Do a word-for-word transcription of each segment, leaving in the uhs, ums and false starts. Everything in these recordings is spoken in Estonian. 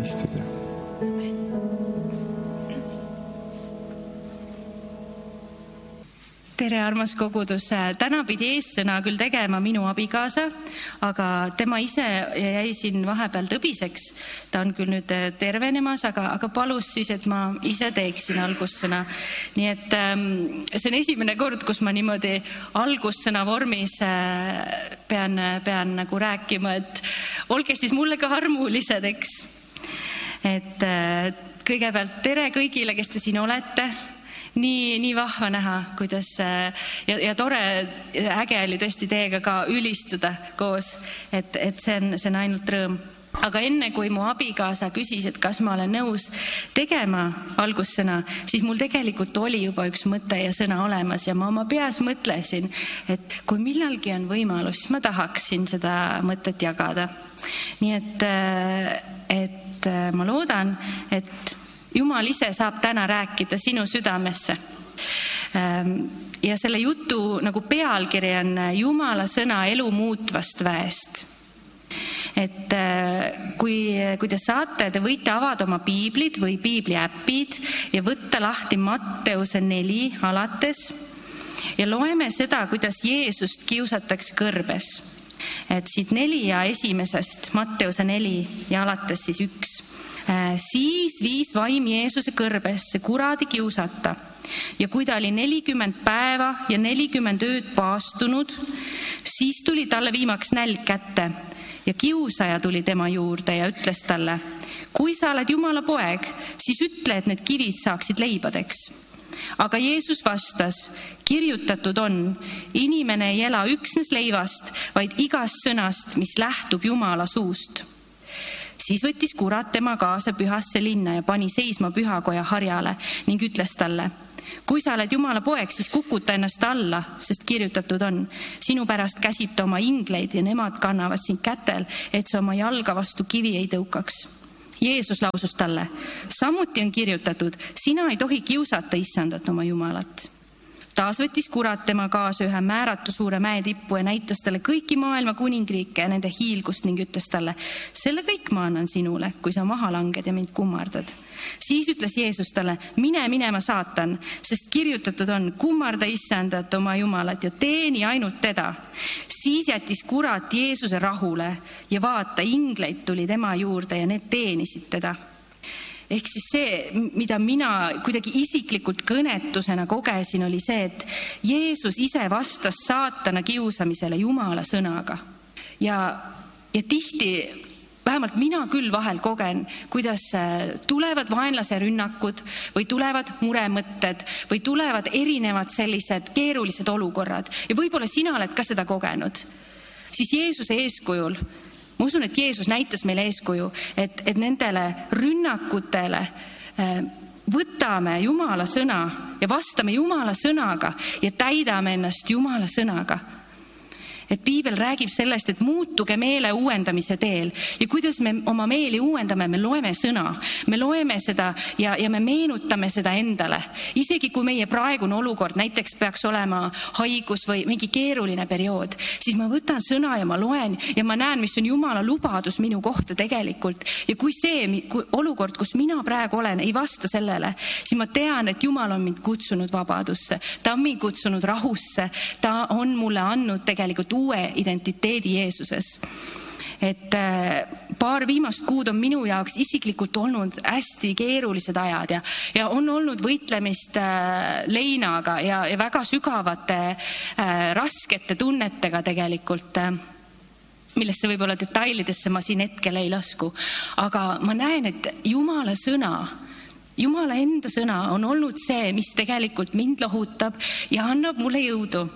istuda. Tere, armas kogudus. Täna pidi eessõna küll tegema minu abikaasa, aga tema ise jäi siin vahepeal tõbiseks. Ta on küll nüüd tervenemas, aga, aga palus siis, et ma ise teeksin algussõna. Nii et ähm, see on esimene kord, kus ma niimoodi algussõna vormis äh, pean, pean nagu rääkima, et olge siis mulle ka armulised, eks. Et äh, kõigepealt tere kõigile, kes te siin olete. Nii, nii vahva näha, kuidas ja, ja tore, äge oli tõesti teiega ka ülistada koos, et, et see on, see on ainult rõõm. Aga enne kui mu abikaasa küsis, et kas ma olen nõus tegema algussõna, siis mul tegelikult oli juba üks mõte ja sõna olemas ja ma oma peas mõtlesin, et kui millalgi on võimalus, siis ma tahaksin seda mõtet jagada. Nii et, et ma loodan, et Jumal ise saab täna rääkida sinu südamesse. Ja selle jutu nagu pealkiri on Jumala sõna elu muutvast väest. Et kui, kui te saate, te võite avada oma piiblid või piibliäpid ja võtta lahti Matteuse neli alates ja loeme seda, kuidas Jeesust kiusatakse kõrbes. Et siit neli ja esimesest Matteuse neli ja alates siis üks. Siis viis vaim Jeesuse kõrbesse kuradi kiusata ja kui ta oli nelikümmend päeva ja nelikümmend ööd paastunud, siis tuli talle viimaks nälg kätte ja kiusaja tuli tema juurde ja ütles talle, kui sa oled Jumala poeg, siis ütle, et need kivid saaksid leibadeks. Aga Jeesus vastas, kirjutatud on, inimene ei ela üksnes leivast, vaid igast sõnast, mis lähtub Jumala suust. Siis võttis kurat tema kaasa pühasse linna ja pani seisma pühakoja harjale ning ütles talle, kui sa oled Jumala poeg, siis kukuta ennast alla, sest kirjutatud on, sinu pärast käsib ta oma ingleid ja nemad kannavad sind kätel, et sa oma jalga vastu kivi ei tõukaks. Jeesus lausus talle, samuti on kirjutatud, sina ei tohi kiusata issandat oma Jumalat. Taas võttis kurat tema kaasa ühe määratu suure mäe tippu ja näitas talle kõiki maailma kuningriike ja nende hiilgust ning ütles talle, selle kõik ma annan sinule, kui sa maha langed ja mind kummardad. Siis ütles Jeesus talle, mine minema saatan, sest kirjutatud on, kummarda issandat oma Jumalat ja teeni ainult teda. Siis jättis kurat Jeesuse rahule ja vaata, ingleid tuli tema juurde ja need teenisid teda. Ehk siis see, mida mina kuidagi isiklikult kõnetusena kogesin, oli see, et Jeesus ise vastas saatana kiusamisele Jumala sõnaga. Ja, ja tihti, vähemalt mina küll vahel kogen, kuidas tulevad vaenlase rünnakud või tulevad muremõtted või tulevad erinevad sellised keerulised olukorrad. Ja võib-olla sina oled ka seda kogenud. Siis Jeesuse eeskujul, ma usun, et Jeesus näitas meile eeskuju, et, et nendele rünnakutele võtame Jumala sõna ja vastame Jumala sõnaga ja täidame ennast Jumala sõnaga. Et Piibel räägib sellest, et muutuge meele uuendamise teel ja kuidas me oma meeli uuendame, me loeme sõna, me loeme seda ja, ja me meenutame seda endale. Isegi kui meie praegune olukord näiteks peaks olema haigus või mingi keeruline periood, siis ma võtan sõna ja ma loen ja ma näen, mis on Jumala lubadus minu kohta tegelikult. Ja kui see kui olukord, kus mina praegu olen, ei vasta sellele, siis ma tean, et Jumal on mind kutsunud vabadusse, ta on mind kutsunud rahusse, ta on mulle andnud tegelikult uue identiteedi Jeesuses. Et paar viimast kuud on minu jaoks isiklikult olnud hästi keerulised ajad ja, ja on olnud võitlemist leinaga ja, ja väga sügavate äh, raskete tunnetega tegelikult, äh, millesse võib-olla detailidesse ma siin hetkel ei lasku. Aga ma näen, et Jumala sõna, Jumala enda sõna on olnud see, mis tegelikult mind lohutab ja annab mulle jõudu.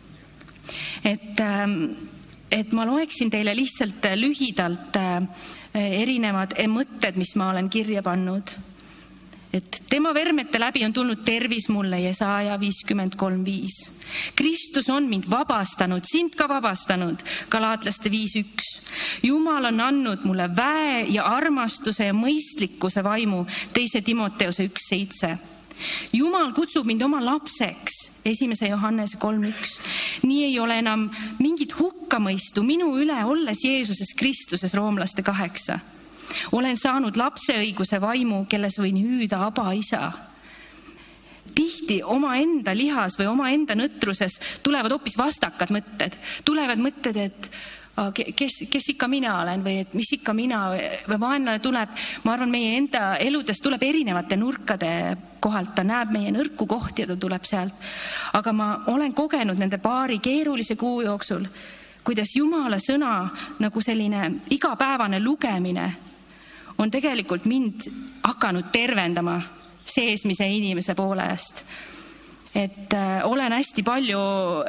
Et, et ma loeksin teile lihtsalt lühidalt erinevad mõtted, mis ma olen kirja pannud. Et tema vermete läbi on tulnud tervis mulle, Jesaja viiskümmend kolm viis. Kristus on mind vabastanud, sind ka vabastanud, Galaatlaste viis üks. Jumal on andnud mulle väe ja armastuse ja mõistlikkuse vaimu, teise Timoteuse üks seitse. Jumal kutsub mind oma lapseks, esimese Johannese kolm üks. Nii ei ole enam mingit hukkamõistu minu üle, olles Jeesuses Kristuses, roomlaste kaheksa. olen saanud lapseõiguse vaimu, kelles võin hüüda Aba isa. Tihti omaenda lihas või omaenda nõtruses tulevad hoopis vastakad mõtted. Tulevad mõtted, et kes, kes ikka mina olen või et mis ikka mina või vaenlane tuleb, ma arvan, meie enda eludes tuleb erinevate nurkade kohalt, ta näeb meie nõrku kohti ja ta tuleb sealt. Aga ma olen kogenud nende paari keerulise kuu jooksul, kuidas Jumala sõna nagu selline igapäevane lugemine on tegelikult mind hakanud tervendama seesmise inimese poole eest. Et äh, olen hästi palju,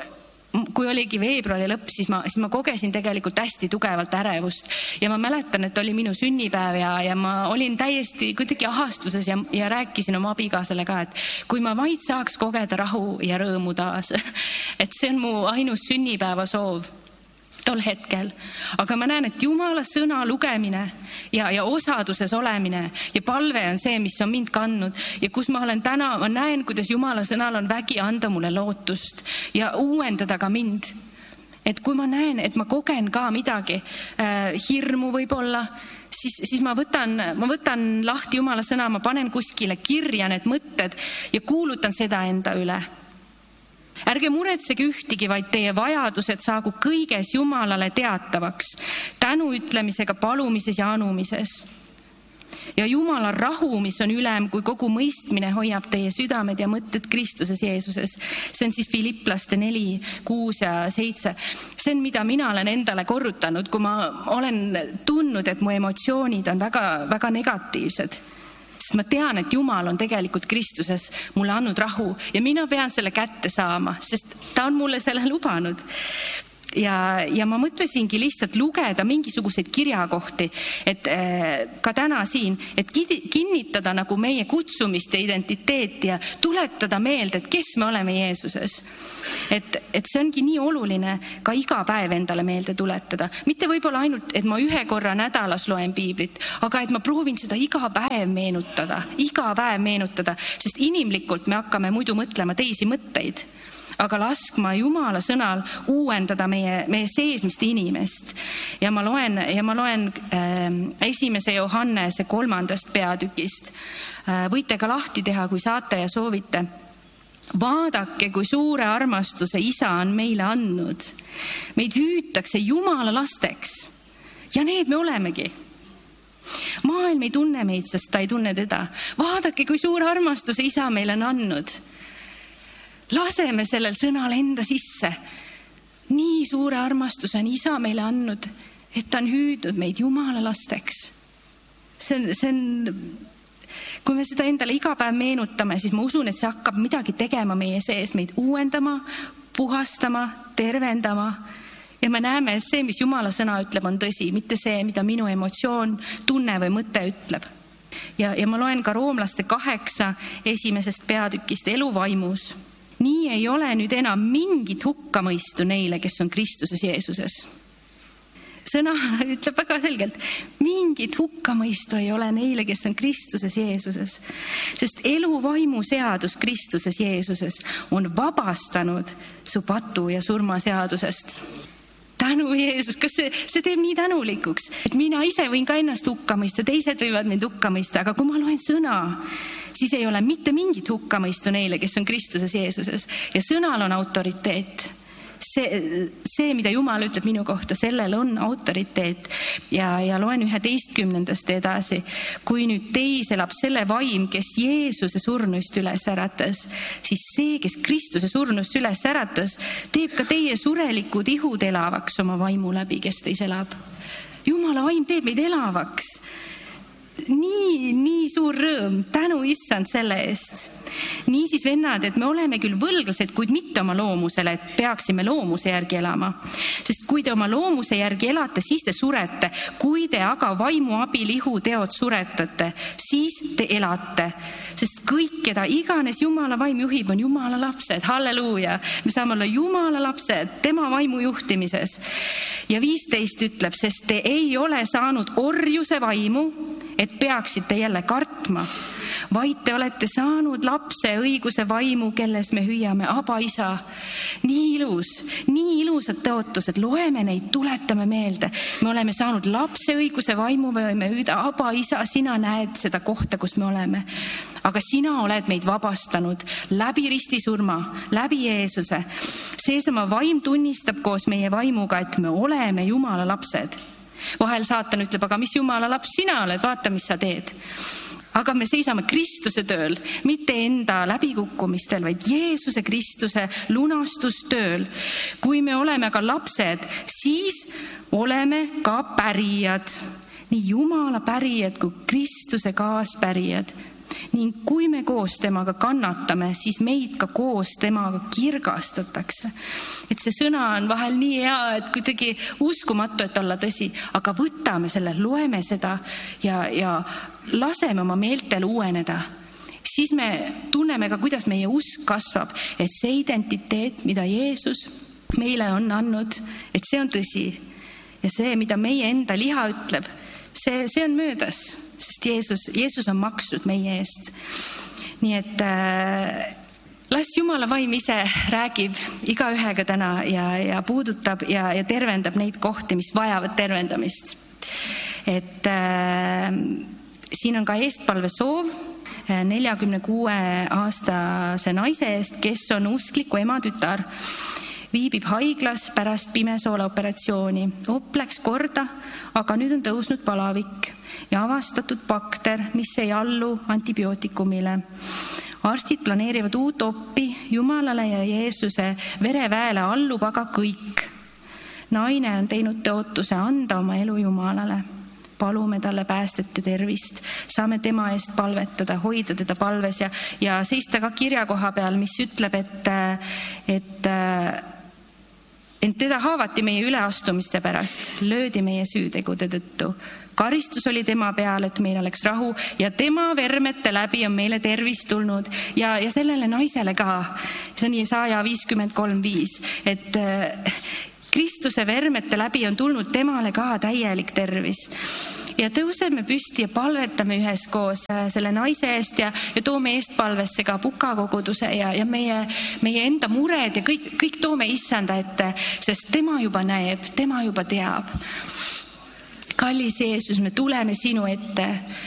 kui oligi veebruari lõpp, siis ma, siis ma kogesin tegelikult hästi tugevalt ärevust. Ja ma mäletan, et oli minu sünnipäev ja, ja ma olin täiesti kuidagi ahastuses ja, ja rääkisin oma abikaasale ka, et kui ma vaid saaks kogeda rahu ja rõõmu taas, et see on mu ainus sünnipäeva soov tol hetkel. Aga ma näen, et Jumala sõna lugemine ja, ja osaduses olemine ja palve on see, mis on mind kandnud ja kus ma olen täna, ma näen, kuidas Jumala sõnal on vägi anda mulle lootust ja uuendada ka mind. Et kui ma näen, et ma kogen ka midagi, äh, hirmu võib-olla, siis, siis ma võtan, ma võtan lahti Jumala sõna, ma panen kuskile kirja need mõtted ja kuulutan seda enda üle. Ärge muretsege ühtigi, vaid teie vajadused saagu kõiges Jumalale teatavaks, tänu ütlemisega palumises ja anumises. Ja Jumala rahu, mis on ülem kui kogu mõistmine, hoiab teie südamed ja mõtted Kristuses Jeesuses. See on siis Filipplaste neli, kuus ja seitse. See on, mida mina olen endale korrutanud, kui ma olen tundnud, et mu emotsioonid on väga, väga negatiivsed. Sest ma tean, et Jumal on tegelikult Kristuses mulle andnud rahu ja mina pean selle kätte saama, sest ta on mulle selle lubanud. Ja, ja ma mõtlesingi lihtsalt lugeda mingisuguseid kirjakohti, et äh, ka täna siin, et kinnitada nagu meie kutsumist ja identiteeti ja tuletada meelde, et kes me oleme Jeesuses. Et, et see ongi nii oluline ka iga päev endale meelde tuletada. Mitte võib-olla ainult, et ma ühe korra nädalas loen piiblit, aga et ma proovin seda iga päev meenutada, iga päev meenutada, sest inimlikult me hakkame muidu mõtlema teisi mõtteid. Aga laskma Jumala sõnal uuendada meie, meie seesmist inimest. Ja ma loen, ja ma loen äh, esimese Johannese kolmandast peatükist. Äh, võite ka lahti teha, kui saate ja soovite. Vaadake, kui suure armastuse isa on meile andnud. Meid hüütakse Jumala lasteks. Ja need me olemegi. Maailm ei tunne meid, sest ta ei tunne teda. Vaadake, kui suure armastuse isa meile on andnud. Laseme sellel sõnal enda sisse. Nii suure armastuse on isa meile andnud, et ta on hüüdnud meid Jumala lasteks. See on, see on, kui me seda endale iga päev meenutame, siis ma usun, et see hakkab midagi tegema meie sees, meid uuendama, puhastama, tervendama. Ja me näeme, et see, mis Jumala sõna ütleb, on tõsi, mitte see, mida minu emotsioon, tunne või mõte ütleb. Ja, ja ma loen ka Roomlaste kaheksa esimesest peatükist eluvaimus. Nii ei ole nüüd enam mingit hukkamõistu neile, kes on Kristuses Jeesuses. Sõna ütleb väga selgelt, mingit hukkamõistu ei ole neile, kes on Kristuses Jeesuses. Sest eluvaimu seadus Kristuses Jeesuses on vabastanud su patu ja surmaseadusest. Tänu Jeesus, kas see, see teeb nii tänulikuks, et mina ise võin ka ennast hukkamõista, teised võivad mind hukkamõista, aga kui ma loen sõna, siis ei ole mitte mingit hukkamõistu neile, kes on Kristuses Jeesuses ja sõnal on autoriteet. See, see, mida Jumal ütleb minu kohta, sellel on autoriteet ja, ja loen üheteistkümnendast edasi. Kui nüüd teis elab selle vaim, kes Jeesuse surnuist üles äratas, siis see, kes Kristuse surnuist üles äratas, teeb ka teie surelikud ihud elavaks oma vaimu läbi, kes teis elab. Jumala vaim teeb meid elavaks. Nii, nii suur rõõm, tänu issand selle eest. Niisiis vennad, et me oleme küll võlglased, kuid mitte oma loomusele, et peaksime loomuse järgi elama. Sest kui te oma loomuse järgi elate, siis te surete. Kui te aga vaimu abil ihu teod suretate, siis te elate. Sest kõik, keda iganes Jumala vaim juhib, on Jumala lapsed. Halleluuja! Me saame olla Jumala lapsed, tema vaimu juhtimises. Ja viisteist ütleb, sest te ei ole saanud orjuse vaimu, et peaksite jälle kartma, vaid te olete saanud lapse õiguse vaimu, kelles me hüüame Aba isa. Nii ilus, nii ilusad tõotused, loeme neid, tuletame meelde. Me oleme saanud lapse õiguse vaimu, me võime hüüda Aba isa, sina näed seda kohta, kus me oleme. Aga sina oled meid vabastanud läbi ristisurma, läbi Jeesuse. Seesama vaim tunnistab koos meie vaimuga, et me oleme Jumala lapsed. Vahel saatan ütleb, aga mis Jumala laps sina oled, vaata, mis sa teed. Aga me seisame Kristuse tööl, mitte enda läbikukkumistel, vaid Jeesuse Kristuse lunastustööl. Kui me oleme ka lapsed, siis oleme ka pärijad. Nii Jumala pärijad kui Kristuse kaaspärijad. Ning kui me koos temaga kannatame, siis meid ka koos temaga kirgastatakse. Et see sõna on vahel nii hea, et kuidagi uskumatu, et olla tõsi, aga võtame selle, loeme seda ja, ja laseme oma meeltel uueneda. Siis me tunneme ka, kuidas meie usk kasvab, et see identiteet, mida Jeesus meile on andnud, et see on tõsi. Ja see, mida meie enda liha ütleb, see, see on möödas. Sest Jeesus, Jeesus on maksnud meie eest. Nii et äh, las Jumala vaim ise räägib iga ühega täna ja, ja puudutab ja, ja tervendab neid kohti, mis vajavad tervendamist. Et äh, siin on ka eestpalve soov neljakümne kuue aastase naise eest, kes on uskliku ema tütar. Viibib haiglas pärast pimesoola operatsiooni. Op läks korda, aga nüüd on tõusnud palavik ja avastatud bakter, mis ei allu antibiootikumile. Arstid planeerivad uut oppi, Jumalale ja Jeesuse vereväele allub aga kõik. Naine on teinud tõotuse anda oma elu Jumalale. Palume talle päästete tervist, saame tema eest palvetada, hoida teda palves ja, ja seista ka kirjakoha peal, mis ütleb, et, et ent teda haavati meie üleastumiste pärast, löödi meie süütegude tõttu. Karistus oli tema peal, et meil oleks rahu ja tema vermete läbi on meile tervist tulnud ja, ja sellele naisele ka. See on Jesaja viiskümmend kolm viis, et Kristuse vermete läbi on tulnud temale ka täielik tervis. Ja tõuseme püsti ja palvetame üheskoos selle naise eest ja, ja toome eestpalvesse ka pukakoguduse ja, ja meie, meie enda mured ja kõik, kõik toome issanda ette, sest tema juba näeb, tema juba teab. Kallis Jeesus, me tuleme sinu ette.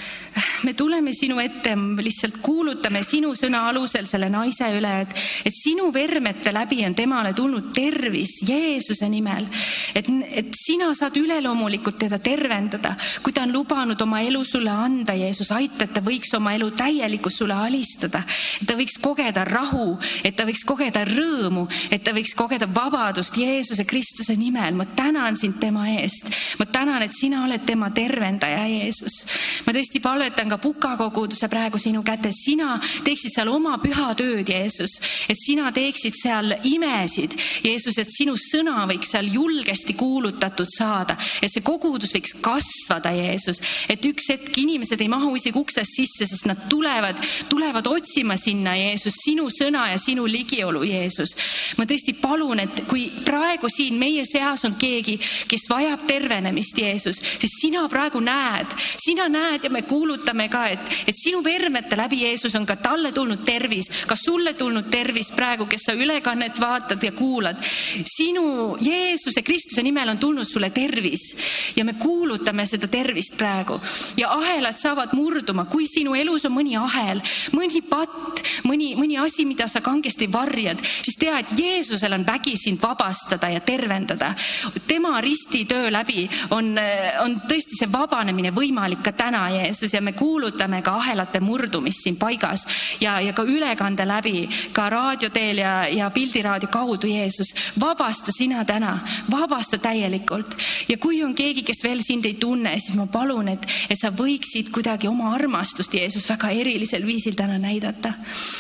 Me tuleme sinu ette, lihtsalt kuulutame sinu sõna alusel selle naise üle, et, et sinu vermete läbi on temale tulnud tervis Jeesuse nimel. Et, et sina saad üleloomulikult teda tervendada. Kui ta on lubanud oma elu sulle anda, Jeesus, aita, et ta võiks oma elu täielikult sulle alistada. Et ta võiks kogeda rahu, et ta võiks kogeda rõõmu, et ta võiks kogeda vabadust Jeesuse Kristuse nimel. Ma tänan sind tema eest. Ma tänan, et sina oled tema tervendaja, Jeesus. Ma tõesti palvetan ka pukakoguduse praegu sinu kätte, et sina teeksid seal oma püha tööd, Jeesus, et sina teeksid seal imesid, Jeesus, et sinu sõna võiks seal julgesti kuulutatud saada, et see kogudus võiks kasvada, Jeesus, et üks hetk inimesed ei mahu isegi uksest sisse, sest nad tulevad, tulevad otsima sinna, Jeesus, sinu sõna ja sinu ligiolu, Jeesus. Ma tõesti palun, et kui praegu siin meie seas on keegi, kes vajab tervenemist, Jeesus, siis sina praegu näed, sina näed ja me kuulutame ka, et, et sinu vermete läbi, Jeesus, on ka talle tulnud tervis, ka sulle tulnud tervis praegu, kes sa ülekannet vaatad ja kuulad. Sinu Jeesuse Kristuse nimel on tulnud sulle tervis ja me kuulutame seda tervist praegu ja ahelad saavad murduma, kui sinu elus on mõni ahel, mõni patt, mõni, mõni asi, mida sa kangesti varjad, siis tea, et Jeesusel on vägi sind vabastada ja tervendada. Tema ristitöö läbi on, on tõesti see vabanemine võimalik ka täna, Jeesus, ja me kuulutame ka ahelate murdumist siin paigas ja, ja ka ülekande läbi, ka raadioteel ja, ja pildiraadio kaudu, Jeesus. Vabasta sina täna, vabasta täielikult. Ja kui on keegi, kes veel sind ei tunne, siis ma palun, et, et sa võiksid kuidagi oma armastust, Jeesus, väga erilisel viisil täna näidata.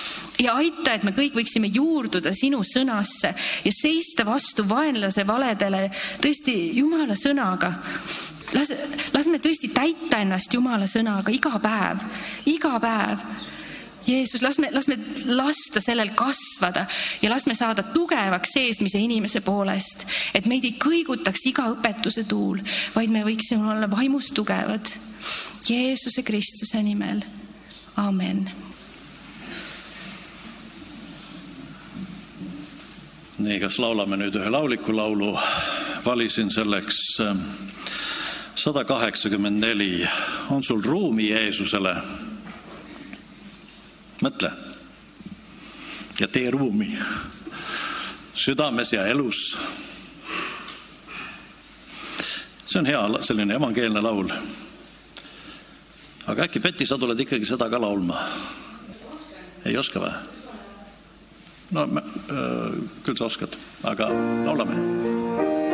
Ja aita, et me kõik võiksime juurduda sinu sõnasse ja seista vastu vaenlase valedele tõesti Jumala sõnaga. Las, las me tõesti täita ennast Jumala sõnaga iga päev, iga päev. Jeesus, las me, las me lasta sellel kasvada ja las me saada tugevaks seesmise inimese poolest, et meid ei kõigutaks iga õpetuse tuul, vaid me võiksime olla vaimust tugevad Jeesuse Kristuse nimel. Aamen. Nii, kas laulame nüüd ühe lauliku laulu? Valisin selleks sada kaheksakümmend neli. On sul ruumi Jeesusele? Mõtle. Ja tee ruumi. Südames ja elus. See on hea selline evangeelne laul. Aga äkki Peti, sa tuled ikkagi seda ka laulma? Ei oska või? No, küll sa oskad, aga laulame.